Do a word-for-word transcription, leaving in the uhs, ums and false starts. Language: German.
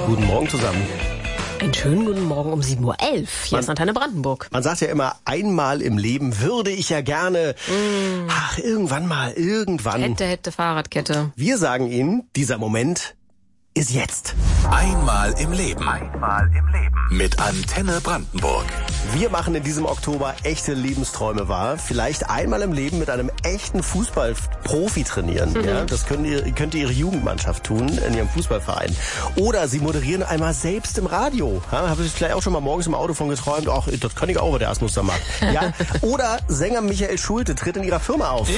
Guten Morgen zusammen. Einen schönen guten Morgen um sieben Uhr elf. Hier Man, ist Antenne Brandenburg. Man sagt ja immer, einmal im Leben würde ich ja gerne, mm. ach, irgendwann mal, irgendwann. Hätte, hätte, Fahrradkette. Wir sagen Ihnen, dieser Moment ist jetzt. Einmal im Leben. Einmal im Leben. Mit Antenne Brandenburg. Wir machen in diesem Oktober echte Lebensträume wahr. Vielleicht einmal im Leben mit einem echten Fußballprofi trainieren. Mhm. Ja, das können ihr, könnte Ihre Jugendmannschaft tun in Ihrem Fußballverein. Oder Sie moderieren einmal selbst im Radio. Ja, habe ich vielleicht auch schon mal morgens im Auto von geträumt. Ach, das kann ich auch, was der Asmus da macht. Ja? Oder Sänger Michael Schulte tritt in Ihrer Firma auf.